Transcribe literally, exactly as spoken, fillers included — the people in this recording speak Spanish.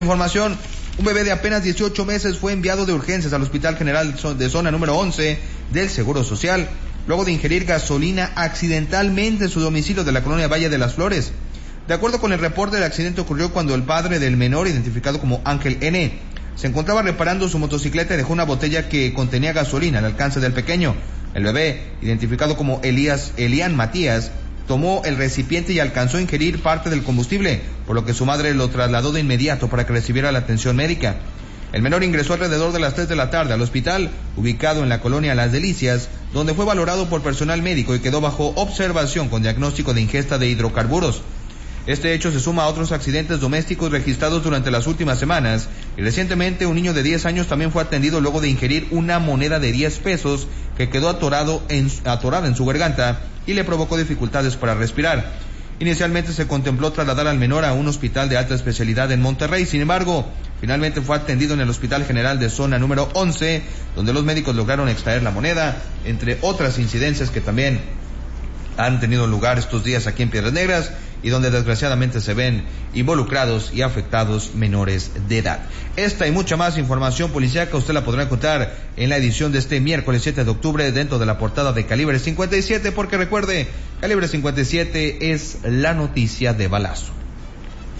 Información, un bebé de apenas dieciocho meses fue enviado de urgencias al Hospital General de Zona número once del Seguro Social, luego de ingerir gasolina accidentalmente en su domicilio de la colonia Valle de las Flores. De acuerdo con el reporte, el accidente ocurrió cuando el padre del menor, identificado como Ángel N., se encontraba reparando su motocicleta y dejó una botella que contenía gasolina al alcance del pequeño. El bebé, identificado como Elías Elian Matías, tomó el recipiente y alcanzó a ingerir parte del combustible, por lo que su madre lo trasladó de inmediato para que recibiera la atención médica. El menor ingresó alrededor de las tres de la tarde al hospital, ubicado en la colonia Las Delicias, donde fue valorado por personal médico y quedó bajo observación con diagnóstico de ingesta de hidrocarburos. Este hecho se suma a otros accidentes domésticos registrados durante las últimas semanas, y recientemente un niño de diez años también fue atendido luego de ingerir una moneda de diez pesos que quedó atorado en, atorada en su garganta y le provocó dificultades para respirar. Inicialmente se contempló trasladar al menor a un hospital de alta especialidad en Monterrey, sin embargo, finalmente fue atendido en el Hospital General de Zona número once, donde los médicos lograron extraer la moneda, entre otras incidencias que también han tenido lugar estos días aquí en Piedras Negras y donde desgraciadamente se ven involucrados y afectados menores de edad. Esta y mucha más información policíaca usted la podrá encontrar en la edición de este miércoles siete de octubre dentro de la portada de Calibre cincuenta y siete, porque recuerde, Calibre cincuenta y siete es la noticia de balazo.